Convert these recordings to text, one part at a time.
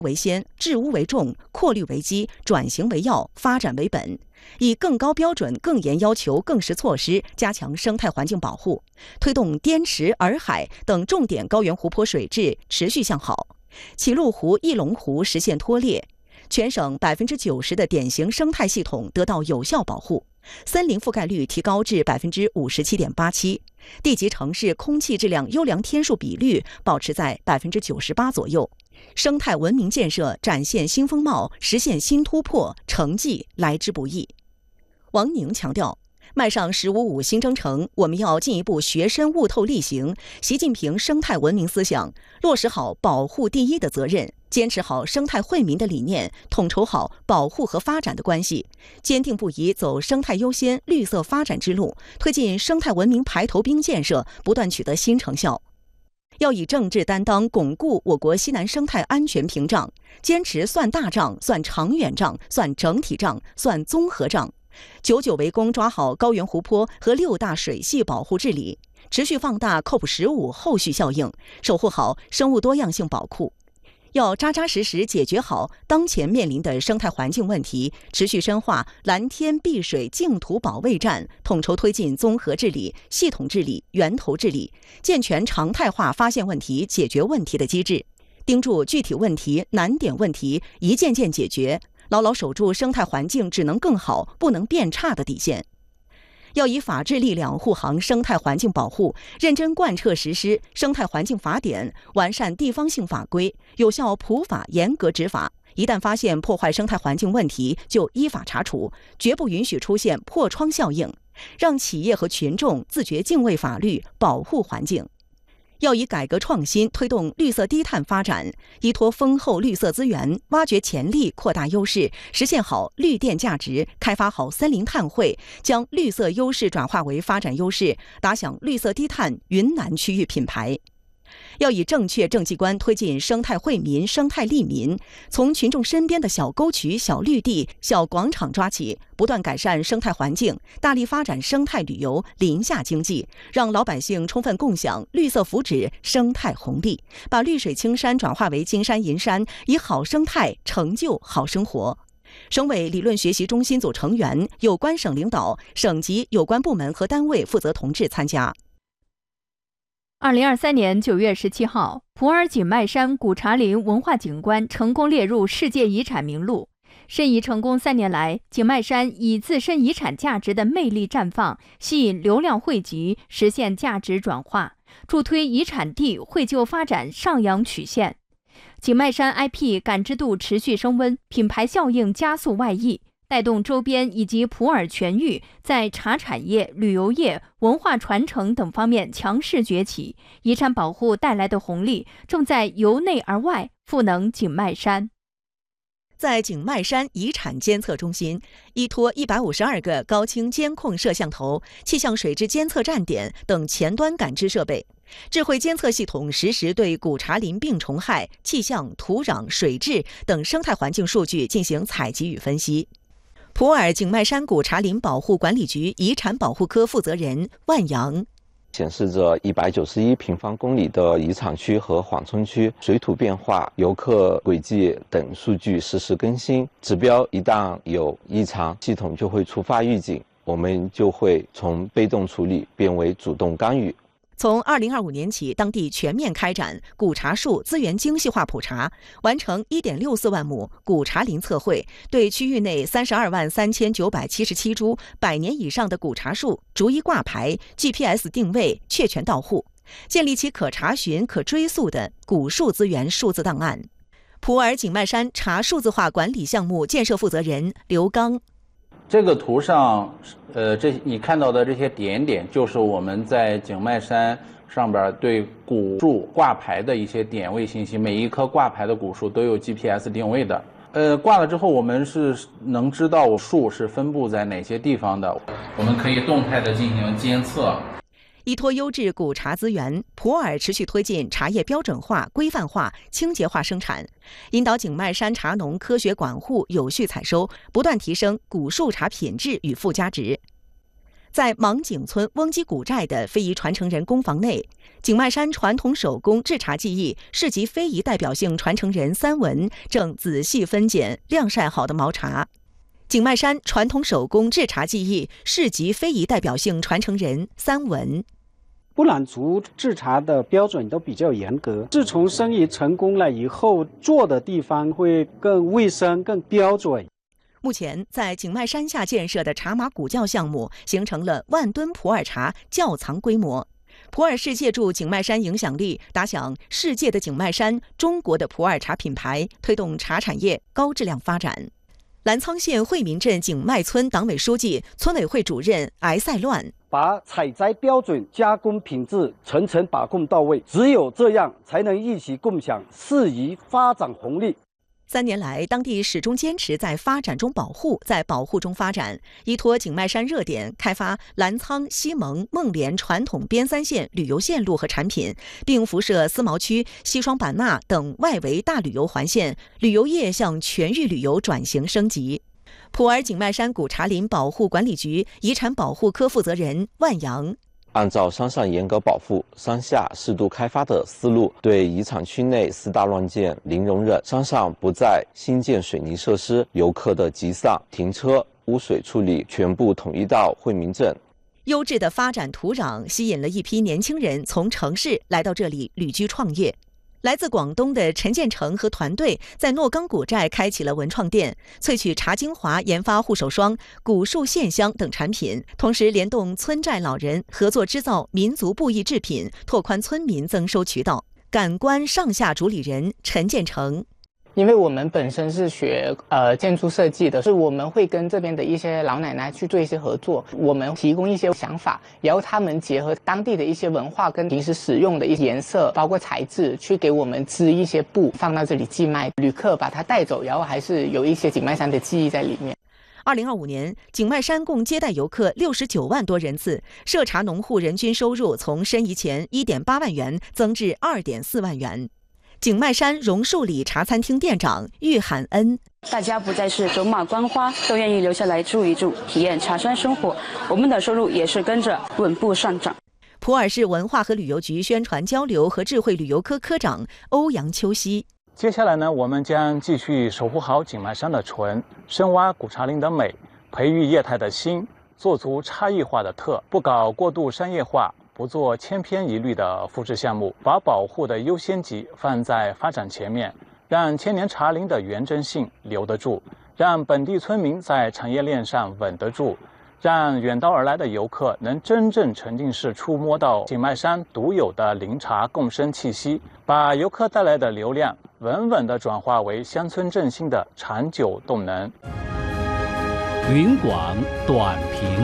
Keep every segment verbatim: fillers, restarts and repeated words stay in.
为先，治污为重，扩绿为基，转型为要，发展为本。以更高标准、更严要求、更实措施加强生态环境保护，推动滇池、洱海等重点高原湖泊水质持续向好，启鹿湖、翼龙湖实现脱裂，全省百分之九十的典型生态系统得到有效保护，森林覆盖率提高至百分之五十七点八七，地级城市空气质量优良天数比率保持在百分之九十八左右。生态文明建设展现新风貌，实现新突破，成绩来之不易。王宁强调，迈上“十五五”新征程，我们要进一步学深悟透力行习近平生态文明思想，落实好保护第一的责任，坚持好生态惠民的理念，统筹好保护和发展的关系，坚定不移走生态优先、绿色发展之路，推进生态文明排头兵建设不断取得新成效。要以政治担当巩固我国西南生态安全屏障，坚持算大账、算长远账、算整体账、算综合账，久久为功抓好高原湖泊和六大水系保护治理，持续放大 C O P 十五 后续效应，守护好生物多样性保护。要扎扎实实解决好当前面临的生态环境问题，持续深化蓝天碧水净土保卫战，统筹推进综合治理、系统治理、源头治理，健全常态化发现问题、解决问题的机制，盯住具体问题、难点问题，一件件解决，牢牢守住生态环境只能更好、不能变差的底线。要以法治力量护航生态环境保护，认真贯彻实施《生态环境法典》，完善地方性法规，有效普法，严格执法。一旦发现破坏生态环境问题，就依法查处，绝不允许出现破窗效应，让企业和群众自觉敬畏法律，保护环境。要以改革创新推动绿色低碳发展，依托丰厚绿色资源，挖掘潜力，扩大优势，实现好绿电价值，开发好森林碳汇，将绿色优势转化为发展优势，打响绿色低碳云南区域品牌。要以正确政绩观推进生态惠民、生态利民，从群众身边的小沟渠、小绿地、小广场抓起，不断改善生态环境，大力发展生态旅游、林下经济，让老百姓充分共享绿色福祉、生态红利，把绿水青山转化为金山银山，以好生态成就好生活。省委理论学习中心组成员、有关省领导、省级有关部门和单位负责同志参加。 二零二三年九月十七号，普洱景迈山古茶林文化景观成功列入世界遗产名录。申遗成功三年来，景迈山以自身遗产价值的魅力绽放，吸引流量汇集，实现价值转化，助推遗产地惠就发展上扬曲线。景迈山 I P 感知度持续升温，品牌效应加速外溢，带动周边以及普洱全域在茶产业、旅游业、文化传承等方面强势崛起。遗产保护带来的红利正在由内而外赋能景迈山。 在景迈山遗产监测中心，依托一百五十二个高清监控摄像头、气象水质监测站点等前端感知设备，智慧监测系统实时对古茶林病虫害、气象、土壤、水质等生态环境数据进行采集与分析。普洱景迈山古茶林保护管理局遗产保护科负责人万阳显示着一百九十一平方公里的遗产区和缓冲区水土变化、游客轨迹等数据实时更新，指标一旦有异常，系统就会触发预警，我们就会从被动处理变为主动干预。 从二零二五年起，当地全面开展古茶树资源精细化普查，完成 一点六四万亩古茶林测绘，对区域内三十二万三千九百七十七株百年以上的古茶树逐一挂牌、G P S 定位，确权到户，建立起可查询、可追溯的古树资源数字档案。普洱景迈山茶数字化管理项目建设负责人刘刚。 这个图上，呃，这你看到的这些点点，就是我们在景迈山上边对古树挂牌的一些点位信息。每一棵挂牌的古树都有 G P S 定位的。呃，挂了之后，我们是能知道树是分布在哪些地方的，我们可以动态的进行监测。 依托优质古茶资源，普洱持续推进茶叶标准化、规范化、清洁化生产，引导景迈山茶农科学管护、有序采收，不断提升古树茶品质与附加值。 在芒井村翁基古寨的非遗传承人工房内，景迈山传统手工制茶技艺市级非遗代表性传承人三文正仔细分拣晾晒好的毛茶。景迈山传统手工制茶技艺市级非遗代表性传承人三文。 布朗族制茶的标准都比较严格，自从生意成功了以后，做的地方会更卫生、更标准。 目前，在景迈山下建设的茶马古窖项目，形成了万吨普洱茶窖藏规模。普洱市借助景迈山影响力，打响世界的景迈山、中国的普洱茶品牌，推动茶产业高质量发展。澜沧县惠民镇景迈村党委书记、村委会主任埃塞乱。 把采摘标准、加工品质层层把控到位，只有这样才能一起共享适宜发展红利。 三年来，当地始终坚持在发展中保护，在保护中发展，依托景迈山热点，开发澜沧、西蒙、孟连传统边三线旅游线路和产品，并辐射思茅区、西双版纳等外围大旅游环线，旅游业向全域旅游转型升级。普洱景迈山古茶林保护管理局遗产保护科负责人万阳。 按照山上严格保护、山下适度开发的思路，对遗产区内四大乱建零容忍，山上不再新建水泥设施，游客的集散、停车、污水处理全部统一到惠民镇。 优质的发展土壤吸引了一批年轻人从城市来到这里旅居创业。来自广东的陈建成和团队在诺冈古寨开启了文创店，萃取茶精华研发护手霜、古树线香等产品，同时联动村寨老人合作制造民族布艺制品，拓宽村民增收渠道。感官上下主理人陈建成。 因为我们本身是学呃建筑设计的，所以我们会跟这边的一些老奶奶去做一些合作，我们提供一些想法，然后他们结合当地的一些文化跟平时使用的一些颜色，包括材质，去给我们织一些布放到这里寄卖，旅客把它带走，然后还是有一些景迈山的记忆在里面。 二零二五年，景迈山共接待游客六十九万多人次，涉茶农户人均收入从申遗前一点八万元增至二点四万元。景迈山榕树里茶餐厅店长玉海恩： 大家不再是走马观花，都愿意留下来住一住，体验茶山生活，我们的收入也是跟着稳步上涨。 普洱市文化和旅游局宣传交流和智慧旅游科科长欧阳秋熙： 接下来呢，我们将继续守护好景迈山的纯，深挖古茶林的美，培育业态的新，做足差异化的特，不搞过度商业化，不做千篇一律的复制项目，把保护的优先级放在发展前面，让千年茶林的原真性留得住，让本地村民在产业链上稳得住，让远道而来的游客能真正沉浸式触摸到景迈山独有的林茶共生气息，把游客带来的流量稳稳地转化为乡村振兴的长久动能。 云广短评。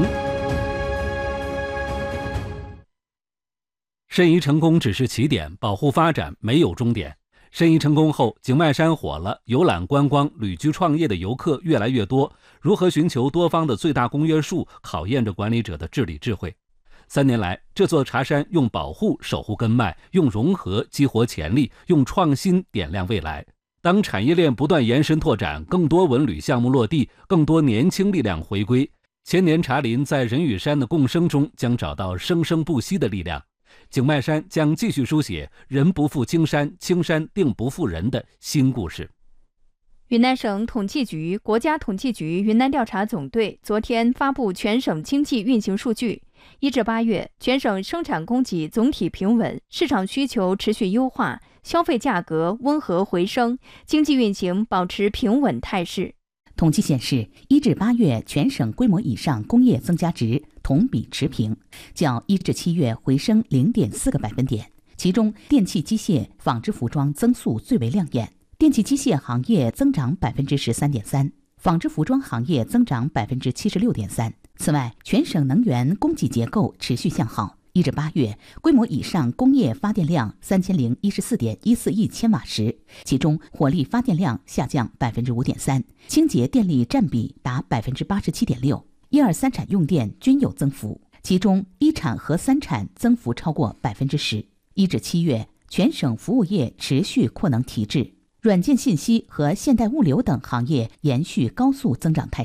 申遗成功只是起点，保护发展没有终点。申遗成功后，景迈山火了，游览观光、旅居创业的游客越来越多。如何寻求多方的最大公约数，考验着管理者的治理智慧。三年来，这座茶山用保护守护根脉，用融合激活潜力，用创新点亮未来。当产业链不断延伸拓展，更多文旅项目落地，更多年轻力量回归，千年茶林在人与山的共生中将找到生生不息的力量。景迈山将继续书写人不负青山，青山定不负人的新故事。 云南省统计局、国家统计局云南调查总队昨天发布全省经济运行数据。一至八月，全省生产供给总体平稳，市场需求持续优化，消费价格温和回升，经济运行保持平稳态势。 统计显示，一至八月全省规模以上工业增加值同比持平，较一至七月回升 零点四个百分点。其中，电气机械、纺织服装增速最为亮眼，电气机械行业增长 百分之十三点三， 纺织服装行业增长 百分之七十六点三。此外，全省能源供给结构持续向好。一至八月，规模以上工业发电量三千零一十四点一四亿千瓦时，其中火力发电量下降 百分之五点三， 清洁电力占比达 百分之八十七点六， 一二三产用电均有增幅，其中一产和三产增幅超过 百分之十。一至七月，全省服务业持续扩能提质，软件信息和现代物流等行业延续高速增长态势。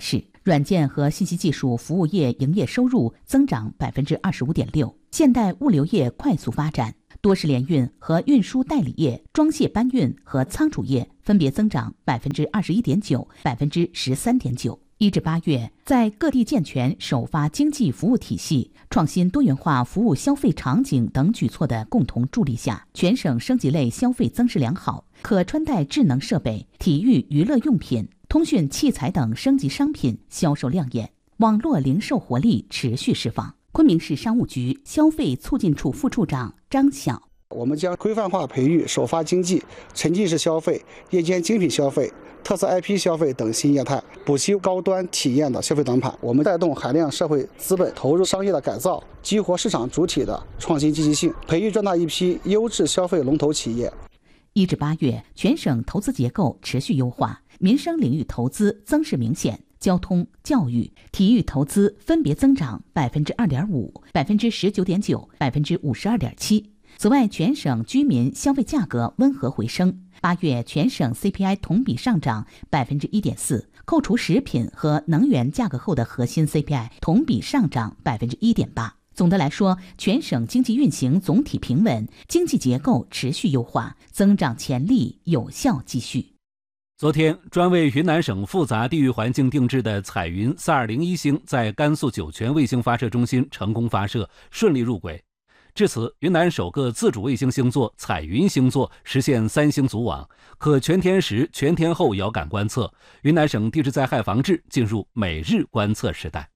软件和信息技术服务业营业收入增长百分之二十五点六，现代物流业快速发展，多式联运和运输代理业、装卸搬运和仓储业分别增长百分之二十一点九、百分之十三点九。一至八月，在各地健全首发经济服务体系、创新多元化服务消费场景等举措的共同助力下，全省升级类消费增势良好，可穿戴智能设备、体育娱乐用品、通讯器材等升级商品销售亮眼，网络零售活力持续释放。昆明市商务局消费促进处副处长张晓， 我们将规范化培育首发经济、沉浸式消费、夜间精品消费、特色 I P 消费等新业态，补齐高端体验的消费短板。我们带动海量社会资本投入商业的改造，激活市场主体的创新积极性，培育壮大一批优质消费龙头企业。 一至八月，全省投资结构持续优化，民生领域投资增势明显。交通、教育、体育投资分别增长百分之二点五、百分之十九点九、百分之五十二点七。此外，全省居民消费价格温和回升，八月全省 C P I 同比上涨百分之一点四，扣除食品和能源价格后的核心 C P I 同比上涨百分之一点八。总的来说，全省经济运行总体平稳，经济结构持续优化，增长潜力有效继续。 昨天，专为云南省复杂地域环境定制的彩云四二零一星在甘肃酒泉卫星发射中心成功发射，顺利入轨。至此，云南首个自主卫星星座彩云星座实现三星组网，可全天时、全天候遥感观测。云南省地质灾害防治进入每日观测时代。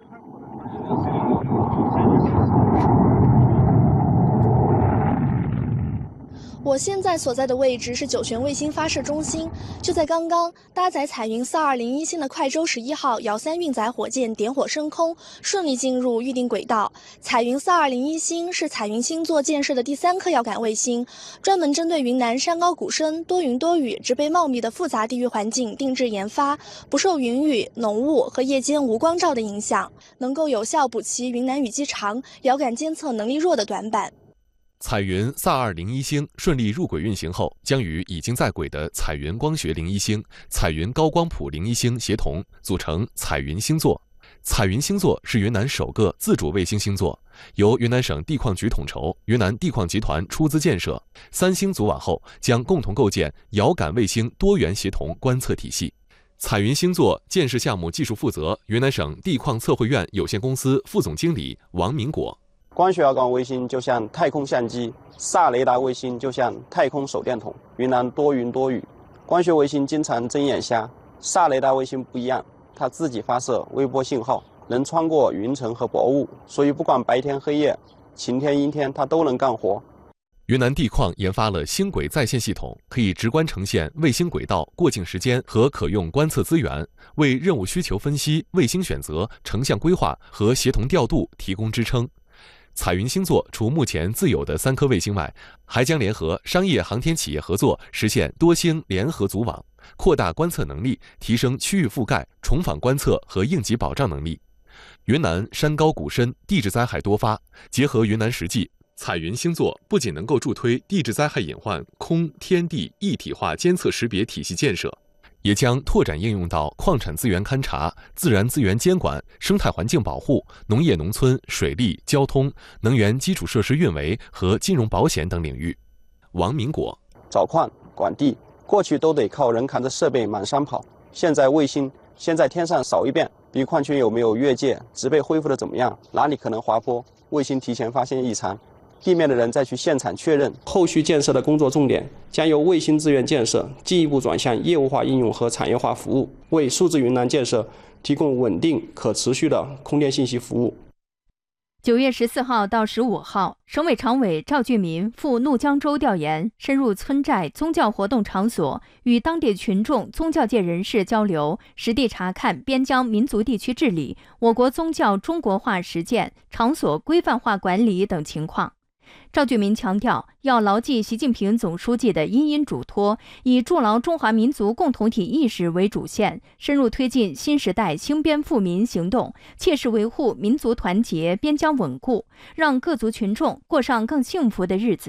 我现在所在的位置是酒泉卫星发射中心，就在刚刚，搭载彩云四二零一星的快舟十一号遥三运载火箭点火升空，顺利进入预定轨道。彩云四二零一星是彩云星座建设的第三颗遥感卫星，专门针对云南山高谷深、多云多雨、植被茂密的复杂地域环境定制研发，不受云雨、浓雾和夜间无光照的影响，能够有效补齐云南雨季长、遥感监测能力弱的短板。 彩云四二零一星顺利入轨运行后，将与已经在轨的彩云光学零一星、彩云高光谱零一星协同，组成彩云星座。彩云星座是云南首个自主卫星星座，由云南省地矿局统筹，云南地矿集团出资建设。三星组网后，将共同构建遥感卫星多元协同观测体系。彩云星座建设项目技术负责云南省地矿测绘院有限公司副总经理王明果。 光学遥感卫星就像太空相机，萨雷达卫星就像太空手电筒。云南多云多雨，光学卫星经常睁眼瞎，萨雷达卫星不一样，它自己发射微波信号，能穿过云层和薄雾，所以不管白天黑夜、晴天阴天，它都能干活。 云南地矿研发了星轨在线系统，可以直观呈现卫星轨道过境时间和可用观测资源，为任务需求分析、卫星选择、成像规划和协同调度提供支撑。彩云星座除目前自有的三颗卫星外，还将联合商业航天企业合作，实现多星联合组网，扩大观测能力，提升区域覆盖、重访观测和应急保障能力。云南山高谷深，地质灾害多发，结合云南实际，彩云星座不仅能够助推地质灾害隐患空天地一体化监测识别体系建设，也将拓展应用到矿产资源勘察、自然资源监管、生态环境保护、农业农村、水利、交通、能源基础设施运维和金融保险等领域。王明果： 找矿、管地，过去都得靠人扛着设备满山跑，现在卫星先在天上扫一遍，比矿区有没有越界、植被恢复的怎么样，哪里可能滑坡，卫星提前发现异常。地面的人再去现场确认。后续建设的工作重点将由卫星资源建设进一步转向业务化应用和产业化服务，为数字云南建设提供稳定可持续的空间信息服务。 九月十四号到十五号，省委常委赵俊民赴怒江州调研，深入村寨宗教活动场所，与当地群众、宗教界人士交流，实地查看边疆民族地区治理、我国宗教中国化实践、场所规范化管理等情况。赵俊民强调，要牢记习近平总书记的殷殷嘱托，以筑牢中华民族共同体意识为主线，深入推进新时代兴边富民行动，切实维护民族团结、边疆稳固，让各族群众过上更幸福的日子。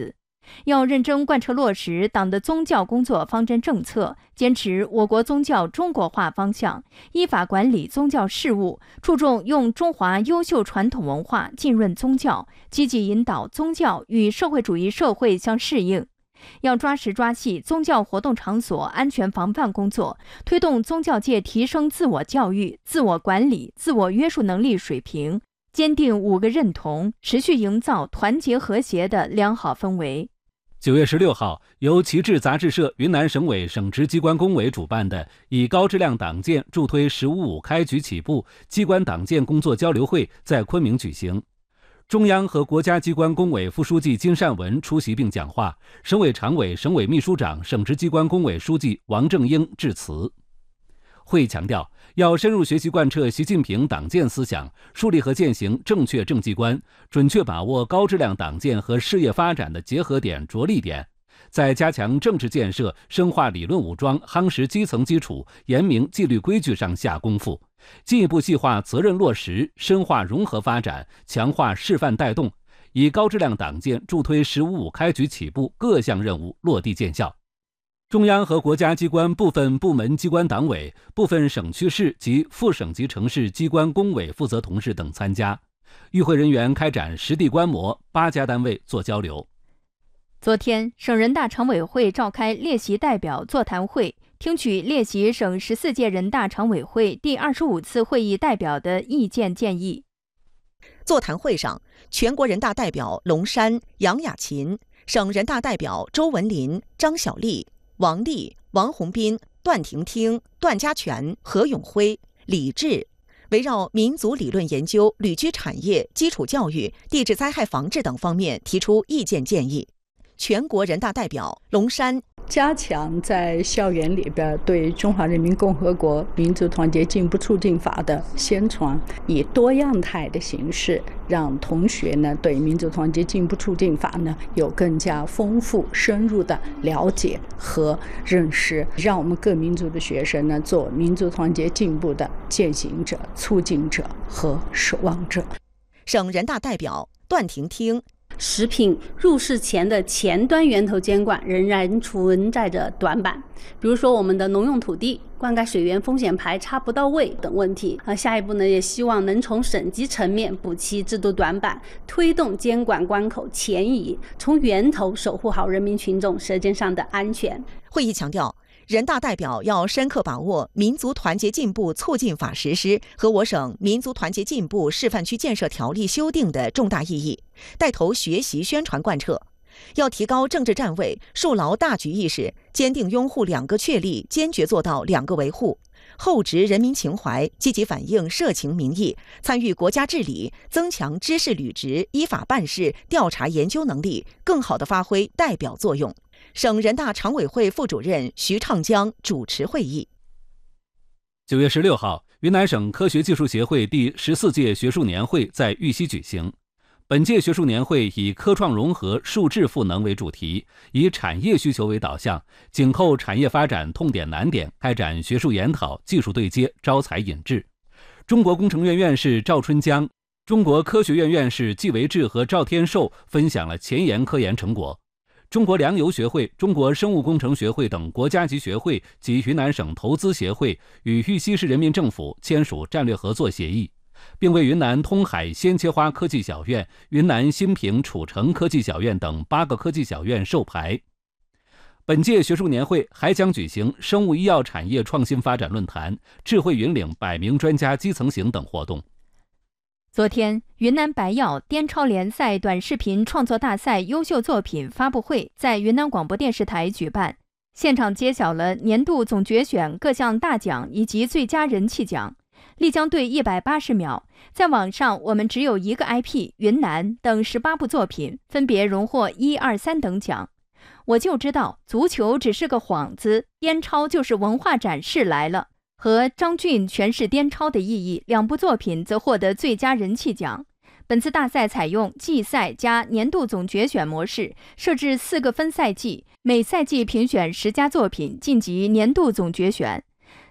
要认真贯彻落实党的宗教工作方针政策，坚持我国宗教中国化方向，依法管理宗教事务，注重用中华优秀传统文化浸润宗教，积极引导宗教与社会主义社会相适应。要抓实抓细宗教活动场所安全防范工作，推动宗教界提升自我教育、自我管理、自我约束能力水平，坚定五个认同，持续营造团结和谐的良好氛围。 九月十六号，由旗帜杂志社、云南省委省直机关工委主办的以高质量党建助推“十五五”开局起步机关党建工作交流会在昆明举行。中央和国家机关工委副书记金善文出席并讲话，省委常委、省委秘书长、省直机关工委书记王正英致辞。会议强调，要深入学习贯彻习近平党建思想，树立和践行正确政绩观，准确把握高质量党建和事业发展的结合点、着力点，在加强政治建设、深化理论武装、夯实基层基础、严明纪律规矩上下功夫，进一步细化责任落实，深化融合发展，强化示范带动，以高质量党建助推“十五五”开局起步各项任务落地见效。中央和国家机关部分部门机关党委、部分省区市及副省级城市机关工委负责同志等参加。与会人员开展实地观摩，八家单位做交流。 昨天，省人大常委会召开列席代表座谈会，听取列席省十四届人大常委会第二十五次会议代表的意见建议。 座谈会上，全国人大代表龙山、杨雅琴，省人大代表周文林、张晓丽、王丽、王洪斌、段婷婷、段家全、何永辉、李志，围绕民族理论研究、旅居产业、基础教育、地质灾害防治等方面提出意见建议。全国人大代表龙山加强在校园里边对中华人民共和国民族团结进步促进法的宣传，以多样态的形式让同学呢对民族团结进步促进法呢有更加丰富深入的了解和认识，让我们各民族的学生呢做民族团结进步的践行者、促进者和守望者。 省人大代表段婷婷， 食品入市前的前端源头监管仍然存在着短板，比如说我们的农用土地、灌溉水源风险排查不到位等问题。啊，下一步呢，也希望能从省级层面补齐制度短板，推动监管关口前移，从源头守护好人民群众舌尖上的安全。 会议强调，人大代表要深刻把握民族团结进步促进法实施和我省民族团结进步示范区建设条例修订的重大意义，带头学习宣传贯彻。要提高政治站位，树牢大局意识，坚定拥护两个确立，坚决做到两个维护，厚植人民情怀，积极反映社情民意，参与国家治理，增强知识履职、依法办事、调查研究能力，更好地发挥代表作用。省人大常委会副主任徐畅江主持会议。 九月十六号，云南省科学技术协会第十四届学术年会在玉溪举行。本届学术年会以科创融合、数智赋能为主题，以产业需求为导向，紧扣产业发展痛点难点，开展学术研讨、技术对接、招才引智。中国工程院院士赵春江、中国科学院院士季维志和赵天寿分享了前沿科研成果。中国粮油学会、中国生物工程学会等国家级学会及云南省投资协会与玉溪市人民政府签署战略合作协议，并为云南通海鲜切花科技小院、云南新平楚城科技小院等八个科技小院授牌。本届学术年会还将举行生物医药产业创新发展论坛、智慧云岭百名专家基层行等活动。 昨天，云南白药滇超联赛短视频创作大赛优秀作品发布会在云南广播电视台举办，现场揭晓了年度总决选各项大奖以及最佳人气奖。丽江队一百八十秒，在网上我们只有一个 I P 云南等十八部作品分别荣获一二三等奖。我就知道足球只是个幌子，滇超就是文化展示来了。和张俊诠释滇超的意义，两部作品则获得最佳人气奖。本次大赛采用季赛加年度总决选模式，设置四个分赛季，每赛季评选十佳作品晋级年度总决选。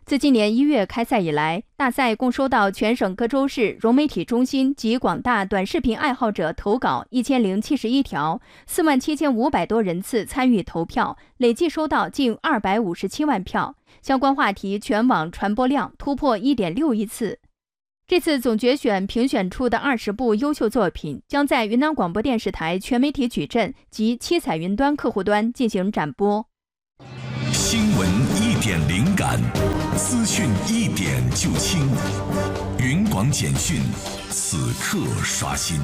自今年一月开赛以来，大赛共收到全省各州市融媒体中心及广大短视频爱好者投稿一千零七十一条，四万七千五百多人次参与投票，累计收到近二百五十七万票，相关话题全网传播量突破一点六亿次。这次总决选评选出的二十部优秀作品，将在云南广播电视台全媒体矩阵及七彩云端客户端进行展播。 新闻一点灵感，资讯一点就清，云广简讯，此刻刷新。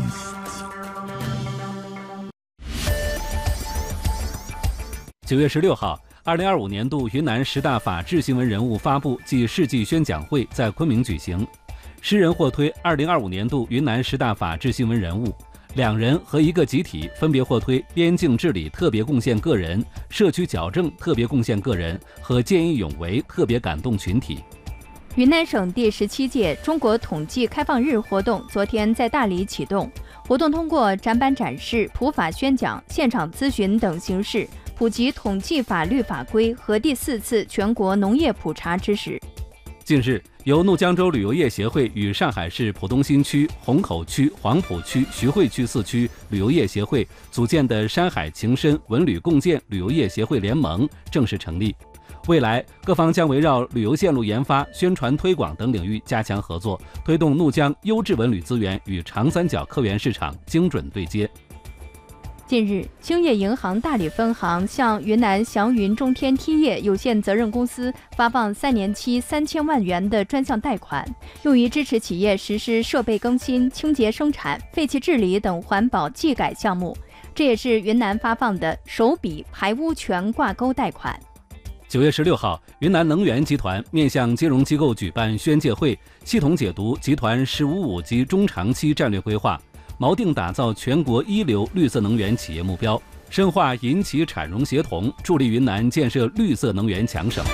九月十六号，二零二五年度云南十大法治新闻人物发布暨事迹宣讲会在昆明举行。诗人获推二零二五年度云南十大法治新闻人物，两人和一个集体分别获推边境治理特别贡献个人、社区矫正特别贡献个人和见义勇为特别感动群体。 云南省第十七届中国统计开放日活动昨天在大理启动，活动通过展板展示、普法宣讲、现场咨询等形式，普及统计法律法规和第四次全国农业普查知识。 近日，由怒江州旅游业协会与上海市浦东新区、虹口区、黄埔区、徐汇区四区旅游业协会组建的山海情深文旅共建旅游业协会联盟正式成立。未来，各方将围绕旅游线路研发、宣传推广等领域加强合作，推动怒江优质文旅资源与长三角客源市场精准对接。 近日，兴业银行大理分行向云南祥云中天梯业有限责任公司发放三年期三千万元的专项贷款，用于支持企业实施设备更新、清洁生产、废气治理等环保技改项目。这也是云南发放的首笔排污权挂钩贷款。 九月十六号，云南能源集团面向金融机构举办宣介会，系统解读集团“十五五”及中长期战略规划，锚定打造全国一流绿色能源企业目标，深化银企产融协同，助力云南建设绿色能源强省。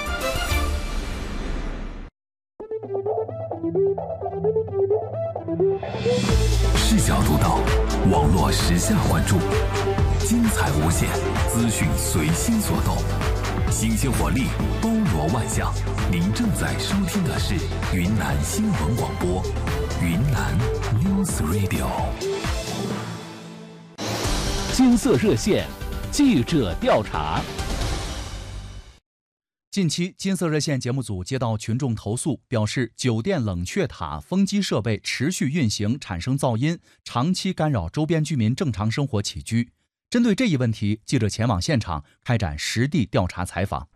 视角独到，网络时下关注，精彩无限，资讯随心所动，新鲜活力，包罗万象。您正在收听的是云南新闻广播，云南 News Radio。 金色热线，记者调查。 近期，金色热线节目组接到群众投诉，表示酒店冷却塔风机设备持续运行产生噪音，长期干扰周边居民正常生活起居。针对这一问题，记者前往现场开展实地调查采访。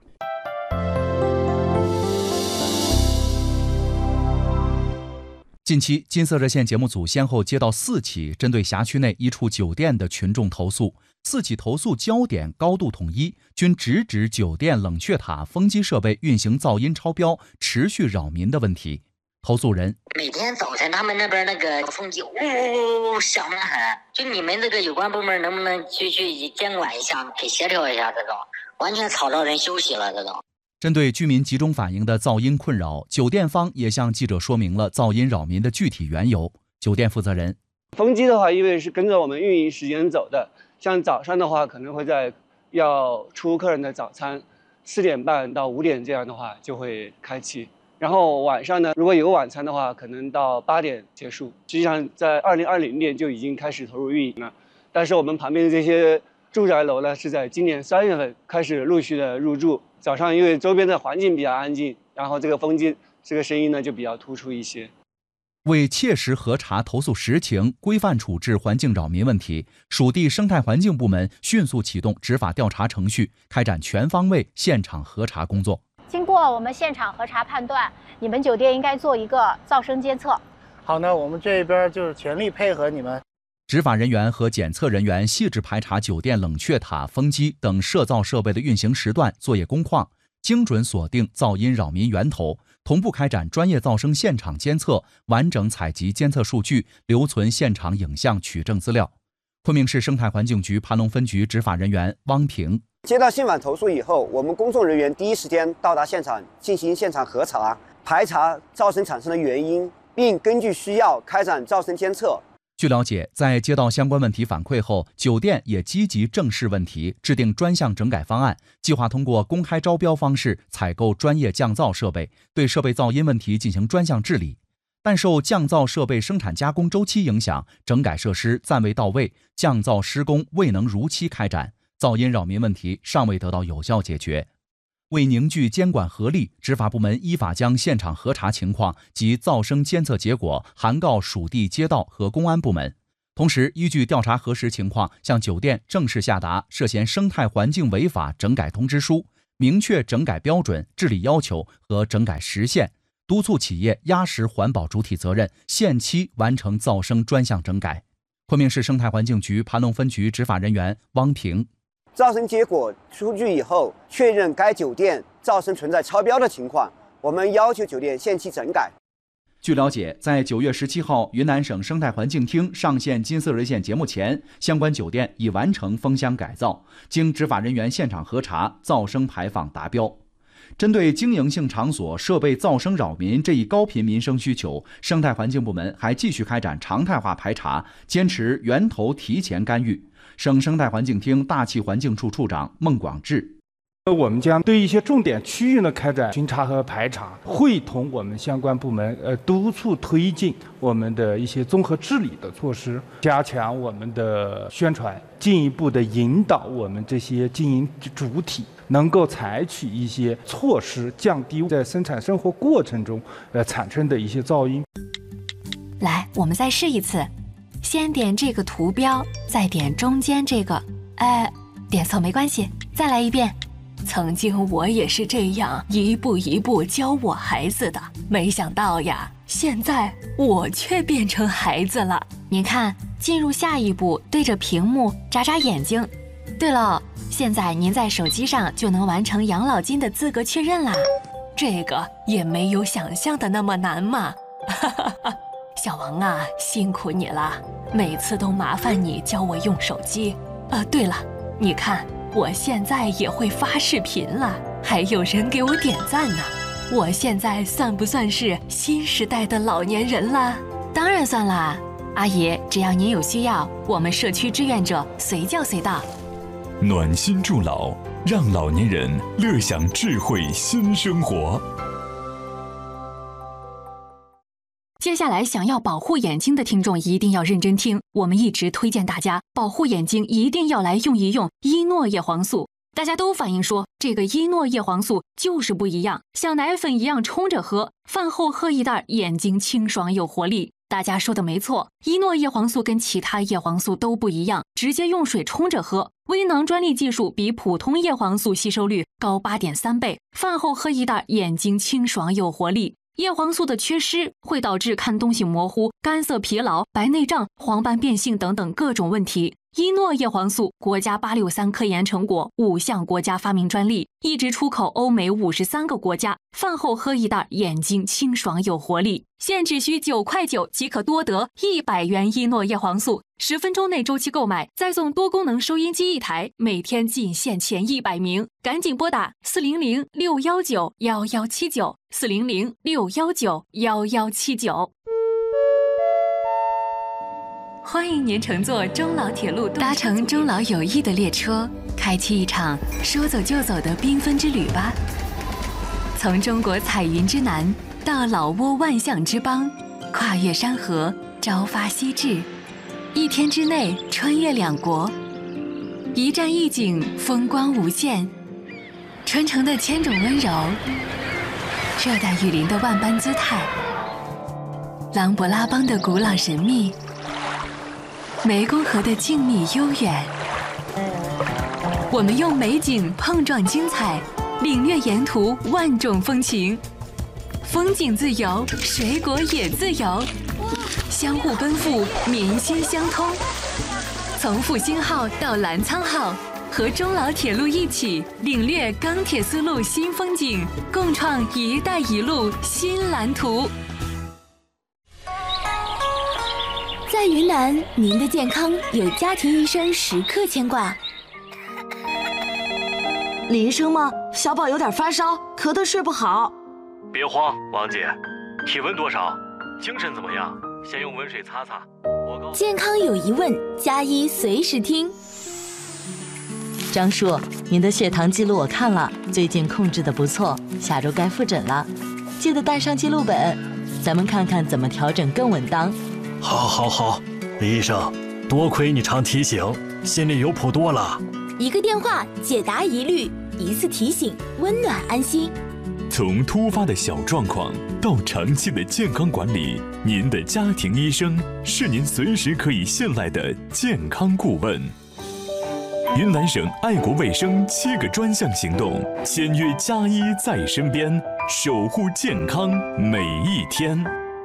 近期，金色热线节目组先后接到四起针对辖区内一处酒店的群众投诉，四起投诉焦点高度统一，均直指酒店冷却塔风机设备运行噪音超标，持续扰民的问题。投诉人： 每天早晨他们那边那个风机呜呜呜响得很，就你们这个有关部门能不能去去监管一下，给协调一下？这种完全吵到人休息了。这种针对居民集中反映的噪音困扰，酒店方也向记者说明了噪音扰民的具体缘由。酒店负责人： 风机的话，因为是跟着我们运营时间走的，像早上的话，可能会在要出客人的早餐，四点半到五点这样的话就会开启。然后晚上呢，如果有晚餐的话，可能到八点结束。实际上，在二零二零年就已经开始投入运营了，但是我们旁边的这些住宅楼呢，是在今年三月份开始陆续的入住。早上因为周边的环境比较安静，然后这个风机这个声音呢就比较突出一些。 为切实核查投诉实情，规范处置环境扰民问题，属地生态环境部门迅速启动执法调查程序，开展全方位现场核查工作。 经过我们现场核查判断，你们酒店应该做一个噪声监测。 好呢，我们这边就是全力配合你们。 执法人员和检测人员细致排查酒店冷却塔、风机等摄噪设备的运行时段、作业工况，精准锁定噪音扰民源头，同步开展专业噪声现场监测，完整采集监测数据，留存现场影像取证资料。昆明市生态环境局盘龙分局执法人员汪平： 接到信访投诉以后，我们工作人员第一时间到达现场进行现场核查，排查噪声产生的原因，并根据需要开展噪声监测。 据了解，在接到相关问题反馈后，酒店也积极正视问题，制定专项整改方案，计划通过公开招标方式采购专业降噪设备，对设备噪音问题进行专项治理。但受降噪设备生产加工周期影响，整改设施暂未到位，降噪施工未能如期开展，噪音扰民问题尚未得到有效解决。为凝聚监管合力，执法部门依法将现场核查情况及噪声监测结果函告属地街道和公安部门，同时依据调查核实情况，向酒店正式下达涉嫌生态环境违法整改通知书，明确整改标准、治理要求和整改时限，督促企业压实环保主体责任，限期完成噪声专项整改。昆明市生态环境局盘龙分局执法人员汪平。 噪声结果出具以后，确认该酒店噪声存在超标的情况，我们要求酒店限期整改。 据了解，在九月十七号云南省生态环境厅上线金色热线节目前，相关酒店已完成封箱改造，经执法人员现场核查，噪声排放达标。针对经营性场所设备噪声扰民这一高频民生需求，生态环境部门还继续开展常态化排查，坚持源头提前干预。省生态环境厅大气环境处处长孟广志。 我们将对一些重点区域呢开展巡查和排查，会同我们相关部门呃督促推进我们的一些综合治理的措施，加强我们的宣传，进一步的引导我们这些经营主体能够采取一些措施，降低在生产生活过程中呃产生的一些噪音。 来，我们再试一次，先点这个图标，再点中间这个，哎，点错没关系，再来一遍。曾经我也是这样一步一步教我孩子的，没想到呀，现在我却变成孩子了。您看，进入下一步，对着屏幕眨眨眼睛。对了，现在您在手机上就能完成养老金的资格确认啦。这个也没有想象的那么难嘛。小王啊，辛苦你了，每次都麻烦你教我用手机。啊，对了，你看。我现在也会发视频了，还有人给我点赞呢。我现在算不算是新时代的老年人了？当然算啦，阿姨，只要您有需要，我们社区志愿者随叫随到。 暖心助老，让老年人乐享智慧新生活。 接下来，想要保护眼睛的听众一定要认真听。我们一直推荐大家保护眼睛，一定要来用一用伊诺叶黄素。大家都反映说，这个伊诺叶黄素就是不一样，像奶粉一样冲着喝，饭后喝一袋，眼睛清爽有活力。大家说的没错，伊诺叶黄素跟其他叶黄素都不一样，直接用水冲着喝。微囊专利技术比普通叶黄素吸收率高 八点三 倍，饭后喝一袋，眼睛清爽有活力。叶黄素的缺失会导致看东西模糊、干涩疲劳、白内障、黄斑变性等等各种问题。伊诺叶黄素国家八六三科研成果，五项国家发明专利，一直出口欧美五十三个国家。饭后喝一袋，眼睛清爽有活力。现只需九块九即可多得一百元伊诺叶黄素，十分钟内周期购买，再送多功能收音机一台，每天仅限前一百名，赶紧拨打四零零六幺九幺幺七九四零零六幺九幺幺七九。欢迎您乘坐中老铁路，搭乘中老友谊的列车，开启一场说走就走的缤纷之旅吧。从中国彩云之南到老挝万象之邦，跨越山河，朝发夕至，一天之内穿越两国，一站一景，风光无限。传承的千种温柔，热带雨林的万般姿态，琅勃拉邦的古老神秘，湄公河的静谧悠远。我们用美景碰撞精彩，领略沿途万种风情。风景自由，水果也自由，相互奔赴，民心相通。从复兴号到澜沧号，和中老铁路一起领略钢铁丝路新风景，共创“一带一路”新蓝图。 在云南，您的健康有家庭医生时刻牵挂。 李医生吗？小宝有点发烧，咳得睡不好。 别慌，王姐，体温多少？精神怎么样？先用温水擦擦。我告。 健康有疑问，加一随时听。 张叔，您的血糖记录我看了，最近控制的不错，下周该复诊了，记得带上记录本，咱们看看怎么调整更稳当。 好，好，好，李医生，多亏你常提醒，心里有谱多了。 一个电话解答疑虑，一次提醒温暖安心。 从突发的小状况到长期的健康管理，您的家庭医生是您随时可以信赖的健康顾问。云南省爱国卫生七个专项行动，签约加一在身边，守护健康每一天。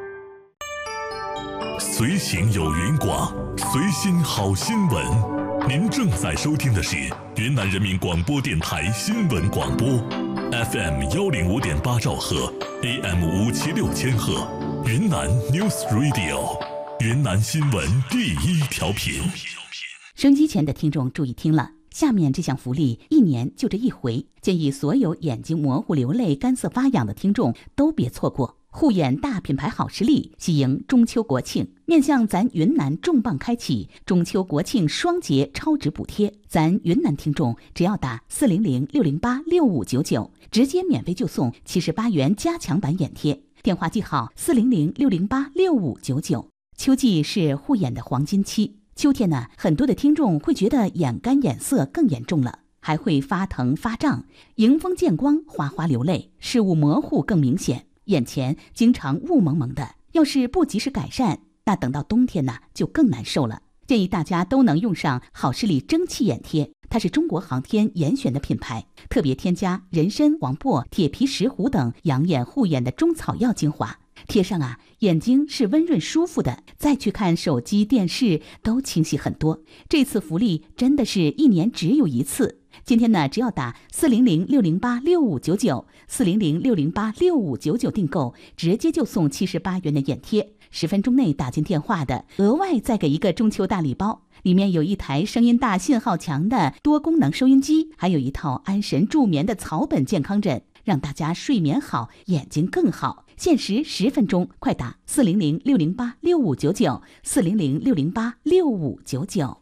随行有云广，随心好新闻。您正在收听的是云南人民广播电台新闻广播 ，F M 幺零五点八兆赫 ，A M 五七六千赫，云南 News Radio， 云南新闻第一调频。 收音机前的听众注意听了，下面这项福利一年就这一回，建议所有眼睛模糊、流泪、干涩发痒的听众都别错过。护眼大品牌好视力喜迎中秋国庆，面向咱云南重磅开启中秋国庆双节超值补贴，咱云南听众只要打四零零六零八六五九九，直接免费就送七十八元加强版眼贴，电话记好四零零六零八六五九九。秋季是护眼的黄金期，秋天呢，很多的听众会觉得眼干眼涩更严重了，还会发疼发胀，迎风见光，哗哗流泪，视物模糊更明显，眼前经常雾蒙蒙的，要是不及时改善，那等到冬天呢就更难受了。建议大家都能用上好视力蒸汽眼贴，它是中国航天严选的品牌，特别添加人参、黄柏、铁皮石斛等养眼护眼的中草药精华，贴上啊，眼睛是温润舒服的，再去看手机电视都清晰很多。这次福利真的是一年只有一次，今天呢，只要打四零零六零八六五九九，四零零六零八六五九九订购，直接就送七十八元的眼贴，十分钟内打进电话的，额外再给一个中秋大礼包，里面有一台声音大、信号强的多功能收音机，还有一套安神助眠的草本健康枕，让大家睡眠好，眼睛更好。限时十分钟，快打四零零六零八六五九九，四零零六零八六五九九。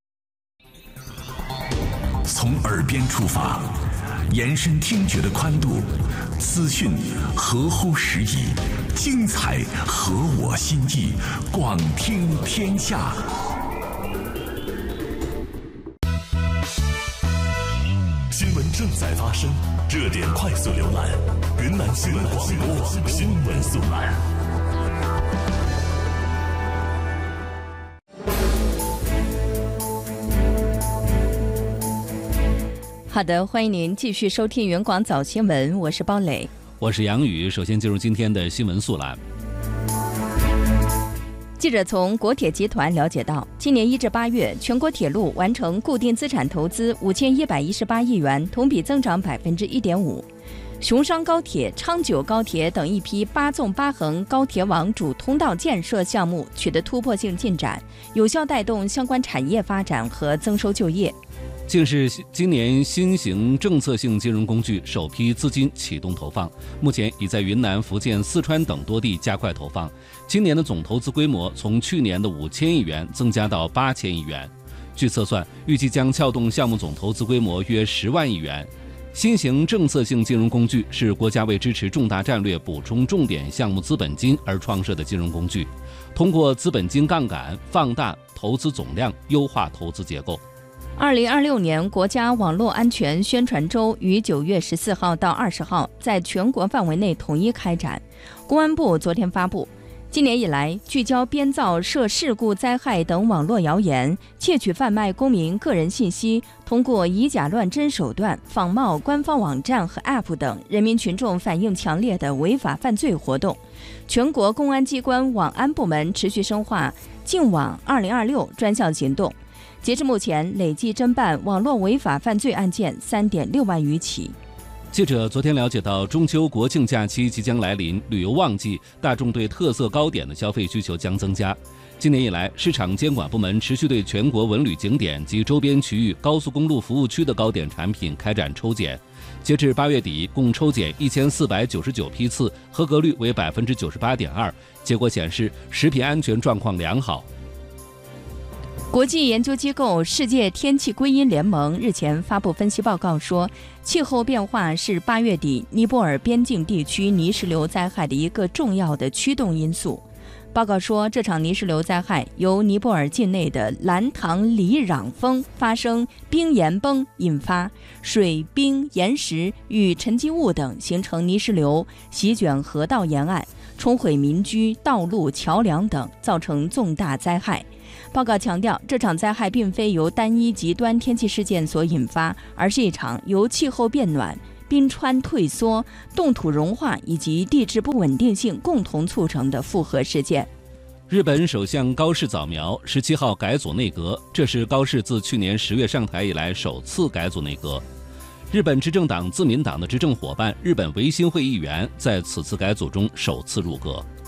从耳边出发，延伸听觉的宽度，资讯合乎时宜，精彩合我心意，广听天下。新闻正在发生，热点快速浏览，云南新闻广播新闻速览。 好的，欢迎您继续收听云广早新闻，我是包磊， 我是杨宇。首先进入今天的新闻速览。 记者从国铁集团了解到，今年一至八月，全国铁路完成固定资产投资五千一百一十八亿元，同比增长百分之一点五。雄商高铁、昌九高铁等一批八纵八横高铁网主通道建设项目取得突破性进展，有效带动相关产业发展和增收就业。 竟是今年新型政策性金融工具首批资金启动投放，目前已在云南、福建、四川等多地加快投放。今年的总投资规模从去年的五千亿元增加到八千亿元。据测算，预计将撬动项目总投资规模约十万亿元。新型政策性金融工具是国家为支持重大战略补充重点项目资本金而创设的金融工具，通过资本金杠杆放大投资总量，优化投资结构。 二零二六年国家网络安全宣传周于九月十四号到二十号在全国范围内统一开展。公安部昨天发布，今年以来，聚焦编造涉事故灾害等网络谣言、窃取贩卖公民个人信息，通过以假乱真手段仿冒官方网站和 App 等人民群众反映强烈的违法犯罪活动。全国公安机关网安部门持续深化净网二零二六专项行动。截至目前，累计侦办网络违法犯罪案件三点六万余起。 记者昨天了解到，中秋国庆假期即将来临，旅游旺季，大众对特色糕点的消费需求将增加。今年以来，市场监管部门持续对全国文旅景点及周边区域、高速公路服务区的糕点产品开展抽检。截至八月底，共抽检一千四百九十九批次，合格率为百分之九十八点二。结果显示，食品安全状况良好。 国际研究机构世界天气归因联盟日前发布分析报告说，气候变化是八月底尼泊尔边境地区泥石流灾害的一个重要的驱动因素。报告说，这场泥石流灾害由尼泊尔境内的兰唐里壤峰发生冰岩崩引发，水冰、岩石与沉积物等形成泥石流，席卷河道沿岸，冲毁民居、道路、桥梁等，造成重大灾害。报告强调，这场灾害并非由单一极端天气事件所引发，而是一场由气候变暖、冰川退缩、冻土融化以及地质不稳定性共同促成的复合事件。 日本首相高市早苗十七号改组内阁，这是高市自去年十月上台以来首次改组内阁。日本执政党自民党的执政伙伴日本维新会议员在此次改组中首次入阁。